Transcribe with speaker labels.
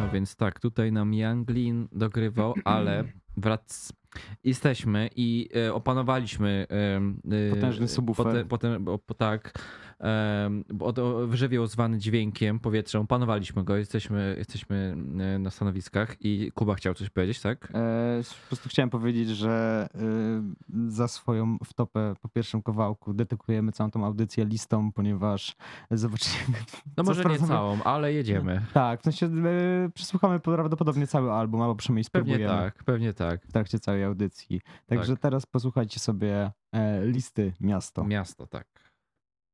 Speaker 1: więc tak, tutaj nam Younglin dogrywał, ale jesteśmy i opanowaliśmy
Speaker 2: Potężny subwoofer.
Speaker 1: tak, żywioł zwany dźwiękiem, powietrzem, opanowaliśmy go, jesteśmy na stanowiskach i Kuba chciał coś powiedzieć, tak?
Speaker 2: Po prostu chciałem powiedzieć, że za swoją wtopę po pierwszym kawałku dedykujemy całą tą audycję listom, ponieważ zobaczymy.
Speaker 1: No
Speaker 2: co
Speaker 1: może nie
Speaker 2: sprawdzamy.
Speaker 1: całą, ale jedziemy.
Speaker 2: Tak, w sensie przesłuchamy prawdopodobnie cały album, albo przynajmniej spróbujemy
Speaker 1: Pewnie tak.
Speaker 2: w trakcie całej audycji. Także
Speaker 1: Tak.
Speaker 2: teraz posłuchajcie sobie listy Miasto.
Speaker 1: Miasto, tak.